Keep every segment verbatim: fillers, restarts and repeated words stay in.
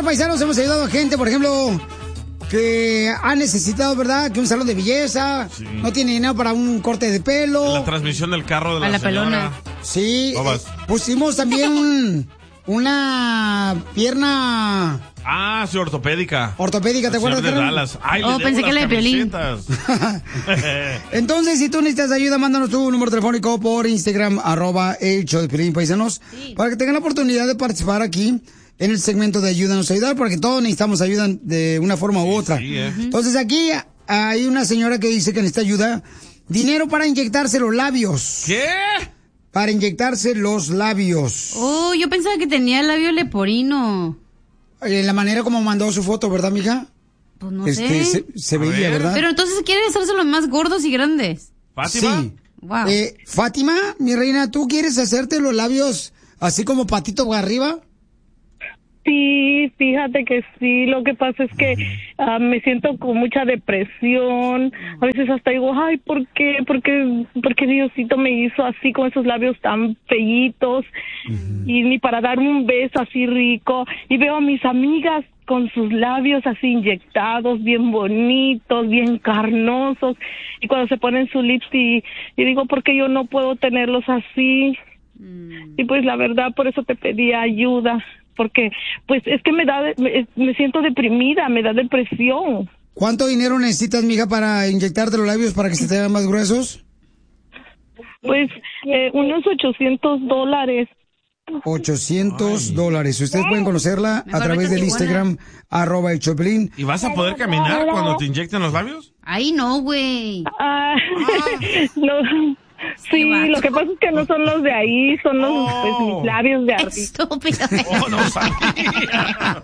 paisanos, hemos ayudado a gente, por ejemplo, que ha necesitado, ¿verdad? Que un salón de belleza, sí. No tiene dinero para un corte de pelo. La transmisión del carro de la, a la señora. pelona. Sí, eh, pusimos también un, una pierna... Ah, sí, ortopédica. Ortopédica, ¿te acuerdas? De Dallas. Ay, oh, le pensé que la de Piolín. Entonces, si tú necesitas ayuda, mándanos tu número telefónico por Instagram, arroba el show de Piolín, paisanos, sí. Para que tengan la oportunidad de participar aquí en el segmento de Ayúdanos a Ayudar, porque todos necesitamos ayuda de una forma u otra. Sí, sí, eh. Entonces, aquí hay una señora que dice que necesita ayuda, dinero para inyectarse los labios. ¿Qué? Para inyectarse los labios. Oh, yo pensaba que tenía el labio leporino. En la manera como mandó su foto, ¿verdad, mija? Pues no este, sé. Se, se veía, ¿verdad? Pero entonces quiere hacérselos más gordos y grandes. ¿Fátima? Sí. Wow. Eh, Fátima, mi reina, ¿tú quieres hacerte los labios así como patito para arriba? Sí, fíjate que sí, lo que pasa es que uh, me siento con mucha depresión, a veces hasta digo, ay, ¿por qué? ¿Por qué, por qué Diosito me hizo así con esos labios tan feitos? Uh-huh. Y ni para dar un beso así rico, y veo a mis amigas con sus labios así inyectados, bien bonitos, bien carnosos, y cuando se ponen su lips y, y digo, ¿por qué yo no puedo tenerlos así? Uh-huh. Y pues la verdad, por eso te pedí ayuda. Porque, pues, es que me da, me, me siento deprimida, me da depresión. ¿Cuánto dinero necesitas, mija, para inyectarte los labios para que se te vean más gruesos? Pues, eh, unos ochocientos dólares. ochocientos dólares. Ustedes pueden conocerla a través del Instagram, arroba el Choplin. ¿Y vas a poder caminar cuando te inyecten los labios? Ay, no, güey. Ah, no. Sí, lo que pasa es que no son los de ahí, son los oh. pues, mis labios de arriba. Estúpido. Oh, no sabía.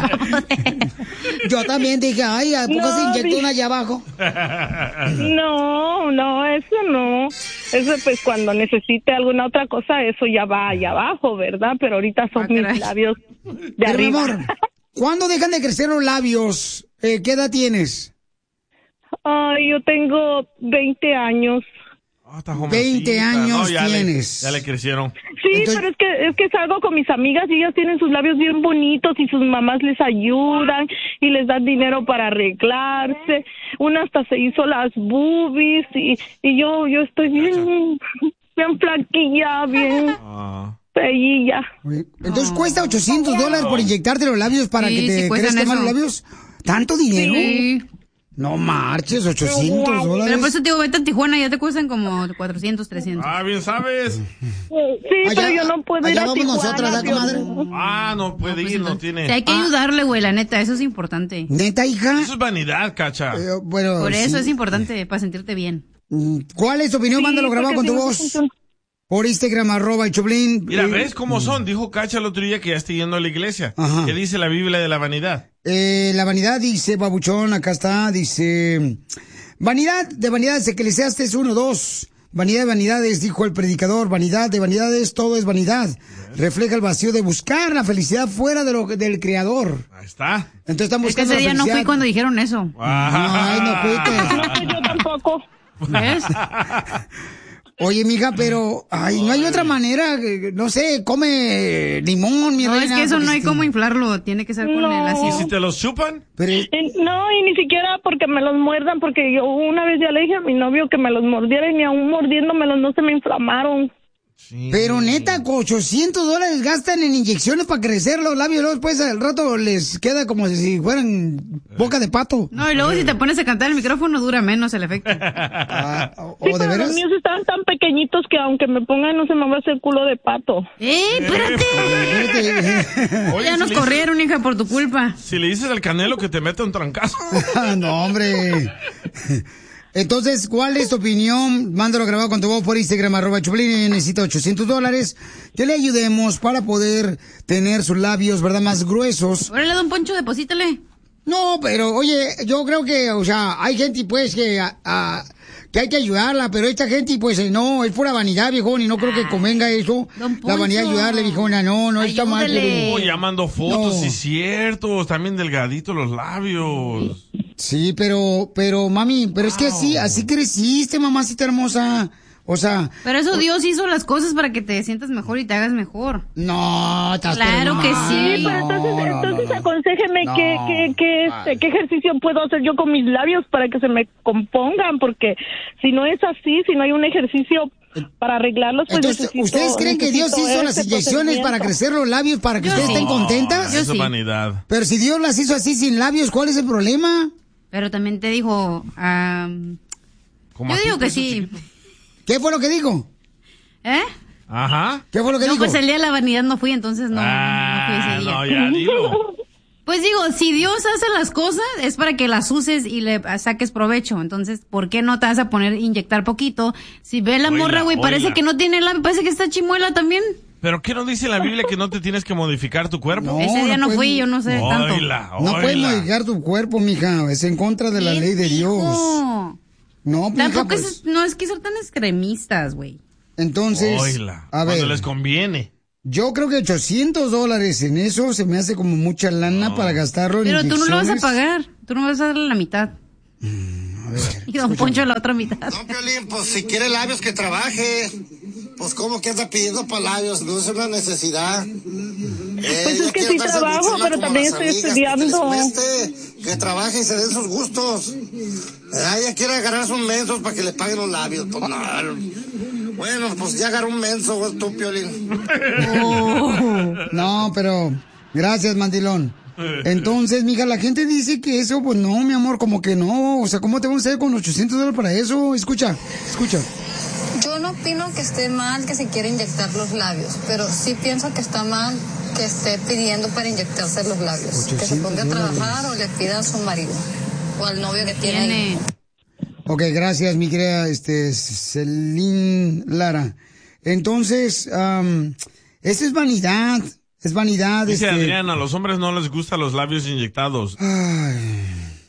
Yo también dije, ay, ¿a poco no, se inyectó di... una allá abajo? No, no, eso no. Eso pues cuando necesite alguna otra cosa, eso ya va allá abajo, ¿verdad? Pero ahorita son ah, mis caray. labios de Pero, arriba. Amor, ¿cuándo dejan de crecer los labios? Eh, ¿Qué edad tienes? Ay, yo tengo veinte años. Oh, veinte años no, ya tienes. Le, ya le crecieron. Sí, Entonces, pero es que es que salgo con mis amigas y ellas tienen sus labios bien bonitos y sus mamás les ayudan y les dan dinero para arreglarse. Una hasta se hizo las boobies y, y yo yo estoy bien, bien flaquilla, bien ah. feilla. Entonces cuesta ochocientos dólares por inyectarte los labios para sí, que te sí crezcan más los labios. ¿Tanto dinero? Sí. No marches, ochocientos dólares. Pero por eso te digo, vete a Tijuana, ya te cuestan como cuatrocientos, trescientos. Ah, bien sabes. Sí, allá, pero yo no puedo ir a vamos Tijuana. Nosotras, ¿eh, comadre? Ah, no puede no, pues ir, no tiene. Hay que ah. ayudarle, güey, la neta, eso es importante. ¿Neta, hija? Eso es vanidad, Cacha. Eh, bueno, por eso sí. es importante, para sentirte bien. ¿Cuál es tu opinión? Sí, mándalo grabado con tu voz. Funciona. Por Instagram, arroba el Choplin. Mira, ¿ves cómo son? Dijo Cacha el otro día que ya está yendo a la iglesia. Ajá. ¿Qué dice la Biblia de la vanidad? Eh, la vanidad dice, babuchón, acá está, dice... Vanidad de vanidades, Eclesiastes uno dos. Vanidad de vanidades, dijo el predicador. Vanidad de vanidades, todo es vanidad. Refleja el vacío de buscar la felicidad fuera de lo, del Creador. Ahí está. Entonces están buscando es que ese día la felicidad. no fui cuando dijeron eso. Ay, no fuiste. No fui yo tampoco. ¿Ves? Oye, mija, pero, ay, no hay otra manera, no sé, come limón, mi no, reina. No, es que eso no hay este... cómo inflarlo, tiene que ser con no. el ácido. ¿Y si te los chupan? Pero... No, y ni siquiera porque me los muerdan, porque yo una vez ya le dije a mi novio que me los mordiera y ni aún mordiéndomelos no se me inflamaron. Sí. Pero neta, ochocientos dólares gastan en inyecciones para crecer los labios, luego después al rato les queda como si fueran boca de pato. No, y luego si te pones a cantar el micrófono dura menos el efecto. Ah, ¿o, sí, ¿o de pero veras? Los míos están tan pequeñitos que aunque me pongan no se me va a hacer culo de pato. ¡Eh, espérate! Oye, ya si nos corrieron, dices, hija, por tu culpa. Si le dices al Canelo que te mete un trancazo. No, hombre. Entonces, ¿cuál es tu opinión? Mándalo grabado con tu voz por Instagram, arroba Choplin, necesita ochocientos dólares. Que le ayudemos para poder tener sus labios, ¿verdad?, más gruesos. Órale, don Poncho, deposítale. No, pero, oye, yo creo que, o sea, hay gente, pues, que, a, a, que hay que ayudarla, pero esta gente, pues, no, es pura vanidad, viejón, y no creo que convenga eso. La vanidad de ayudarle, viejona, no, no está mal. Oh, ya mando fotos, no. Sí, cierto, también delgaditos los labios. Sí, pero, pero, mami, pero wow. Es que así, así creciste, mamacita hermosa. O sea... Pero eso Dios hizo las cosas para que te sientas mejor y te hagas mejor. No, estás Claro que sí. Sí, pero entonces, no, no, entonces no. aconséjeme No. qué, qué, qué, este, qué ejercicio puedo hacer yo con mis labios para que se me compongan, porque si no es así, si no hay un ejercicio para arreglarlos, pues Entonces, necesito, ¿ustedes creen que Dios necesito hizo las este inyecciones para procedimiento. crecer los labios para que Yo ustedes sí. estén contentas? Yo Eso sí. es vanidad. Pero si Dios las hizo así sin labios, ¿cuál es el problema? Pero también te dijo, am, Como yo a ti, digo que pues, sí. chiquito. ¿Qué fue lo que dijo? ¿Eh? Ajá. ¿Qué fue lo que No, dijo? pues el día de la vanidad no fui, entonces no, ah, no fui ese día. no, ya dilo. Pues digo, si Dios hace las cosas es para que las uses y le saques provecho. Entonces, ¿por qué no te vas a poner inyectar poquito? Si ve la Oíla, morra, güey, parece oíla. que no tiene labio, parece que está chimuela también. ¿Pero qué no dice la Biblia que no te tienes que modificar tu cuerpo? No, Ese día no, no fui, pueden- yo no sé tanto. Oíla, No puedes oíla. modificar tu cuerpo, mija. Es en contra de la ¿Quién ley de dijo? Dios. No, mija, Tampoco pues, es, no es que ser tan extremistas, güey. entonces, Oíla. a Cuando ver, les conviene. yo creo que ochocientos dólares en eso se me hace como mucha lana para gastarlo en Pero tú no lo vas a inyecciones. pagar, tú no vas a darle la mitad. A ver, Y don Poncho la otra mitad. No, Piolín, pues si quiere labios que trabaje. Pues cómo que anda pidiendo para labios, no es una necesidad. Pues es que sí trabajo, pero también estoy estudiando. Que, que trabaje y se den sus gustos. Ah, ella quiere agarrar sus mensos para que le paguen los labios. Pues no. Bueno, pues ya agarró un menso, güey, tú, Piolín. Oh, no, pero gracias, mandilón. Entonces, mija, la gente dice que eso, pues no, mi amor, como que no. O sea, ¿cómo te vamos a hacer con ochocientos dólares para eso? Escucha, escucha. Yo no opino que esté mal que se quiera inyectar los labios, pero sí pienso que está mal que esté pidiendo para inyectarse los labios. Que se ponga a trabajar o le pida a su marido o al novio que tiene. Tiene. Ok, gracias, mi querida este, Celine Lara. Entonces, um, eso es vanidad. Es vanidad. Dice este... Adriana, a los hombres no les gustan los labios inyectados. Ay.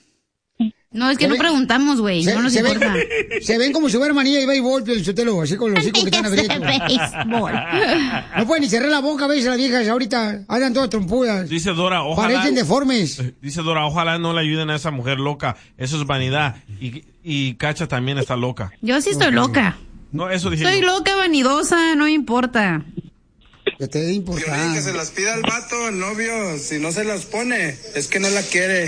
No, es que Se no ve- preguntamos, güey, Se, no nos se importa. ven, se ven como si fuera manilla y béisbol, Piolichotelo, así con los hijos que están abiertos. Béisbol. No pueden ni cerrar la boca, veis las viejas ahorita, andan todas trompudas. Dice Dora, ojalá... Parecen deformes. Dice Dora, ojalá no le ayuden a esa mujer loca. Eso es vanidad. Y, y Cacha también está loca. Yo sí estoy loca. No, eso dije Soy yo. loca, vanidosa, no me importa. Que te dé importancia. Que se las pida al vato, el novio. Si no se las pone, es que no la quiere.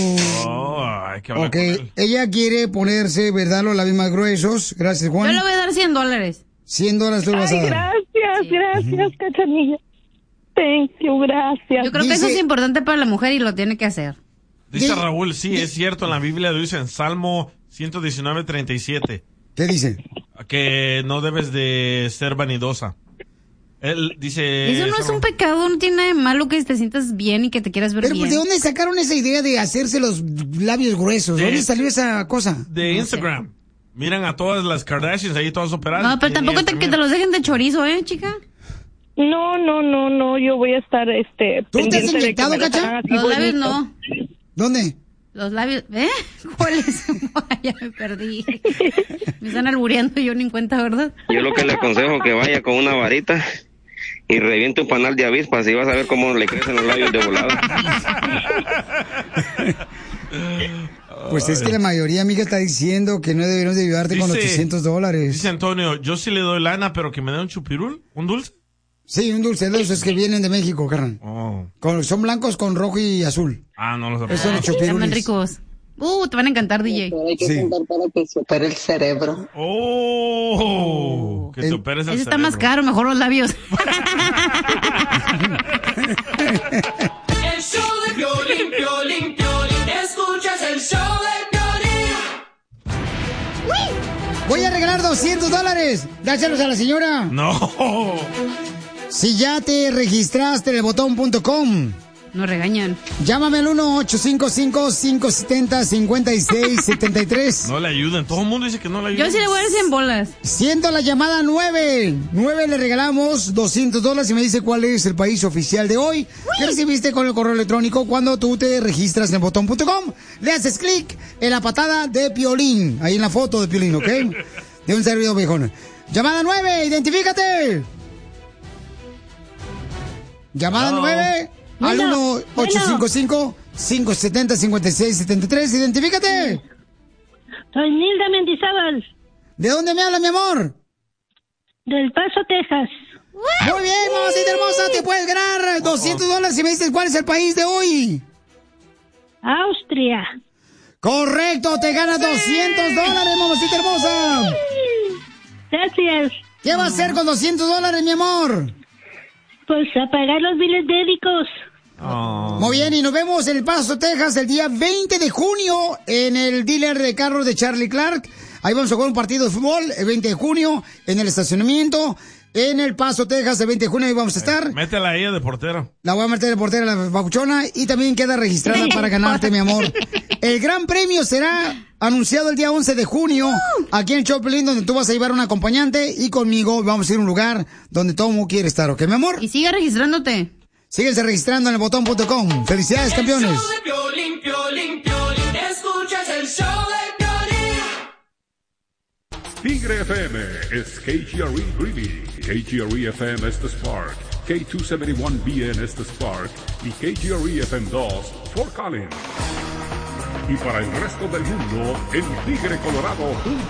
Oh, hay que hablar Ok, con él. ella quiere ponerse, ¿verdad? Los labios más gruesos. Gracias, Yo Juan. le voy a dar cien dólares. cien dólares tú le vas a Ay, dar. gracias, gracias, Cachanilla. Thank you, gracias. Yo creo que eso Dice- es importante para la mujer y lo tiene que hacer. Dice Di- Raúl, sí, es cierto, en la Biblia dice en Salmo ciento diecinueve, treinta y siete, ¿Qué dice? que no debes de ser vanidosa. Él dice... Eso no es un pecado, no tiene nada de malo que te sientas bien y que te quieras ver Pero, bien. pues, ¿de dónde sacaron esa idea de hacerse los labios gruesos? ¿De De- dónde salió esa cosa? De Instagram. Miran a todas las Kardashians ahí todas operadas. No, pero Y tampoco ellas te, que también. te los dejen de chorizo, ¿eh, chica? No, no, no, no, yo voy a estar, este, ¿Tú te has pendiente de que inyectado, me las Cacha? hagan así Los labios bonito. no. ¿Dónde? Los labios, ¿eh? ¿Cuáles? Ya me perdí. Me están albureando y yo ni en cuenta, ¿verdad? Yo lo que le aconsejo es que vaya con una varita y reviente un panal de avispas y vas a ver cómo le crecen los labios de volada. Pues es que la mayoría, amiga, está diciendo que no deberíamos de ayudarte con Dice- ochocientos dólares. Dice Antonio, yo sí le doy lana, pero que me dé un chupirul, un dulce. Sí, un dulce de esos que vienen de México, carnal. Oh. Con, son blancos con rojo y azul. Ah, no los Esos son los Están chupirules. ricos. Uh, te van a encantar, D J. Hay que Sí. juntar para que se opere el cerebro. Oh, que te El- operes el Ese está más cerebro. caro, mejor los labios. El show de Piolín, Piolín, Piolín. Escuchas el show de Piolín. Voy a regalar doscientos dólares. Dáselos a la señora. No. Si ya te registraste en el botón punto com, Nos regañan. llámame al uno ocho cinco cinco, cinco siete cero, cinco seis siete tres. No le ayuden. Todo el mundo dice que no le ayuden. Yo sí le voy a dar cien bolas. Siendo la llamada nueve. nueve le regalamos doscientos dólares y me dice cuál es el país oficial de hoy. ¿Qué recibiste con el correo electrónico cuando tú te registras en el botón punto com? Le haces clic en la patada de Piolín. Ahí en la foto de Piolín, ¿ok? De un servidor viejón. Llamada nueve, identifícate. Llamada Hello. nueve al Bueno, uno ocho cinco cinco, cinco siete cero, cinco seis siete tres. Identifícate. Soy Nilda Mendizábal. ¿De dónde me habla, mi amor? Del Paso, Texas. Muy bien, mamacita hermosa, te puedes ganar doscientos dólares si me dices cuál es el país de hoy. Austria. Correcto, te ganas doscientos dólares, mamacita hermosa. Gracias. ¿Qué va a hacer con doscientos dólares, mi amor? Pues a pagar los biles médicos. Oh. Muy bien, y nos vemos en El Paso, Texas, el día veinte de junio en el dealer de carros de Charlie Clark. Ahí vamos a jugar un partido de fútbol el veinte de junio en el estacionamiento. En El Paso, Texas, el veinte de junio ahí vamos a estar. Métela a ella de portero. La voy a meter de portera, la papuchona, y también queda registrada para ganarte, mi amor. El gran premio será anunciado el día once de junio aquí en Choplin, donde tú vas a llevar un acompañante y conmigo vamos a ir a un lugar donde todo el mundo quiere estar, ¿ok, mi amor? Y sigue registrándote. Síguense registrando en el botón punto com. ¡Felicidades, campeones! El show de Piolín, Piolín, Piolín. Escuchas el show de Piolín. Tigre F M es K G R E Greeley, K G R E F M es The Spark, K doscientos setenta y uno B N es The Spark y K G R E F M dos Fort Collins. Y para el resto del mundo, en tigre colorado punto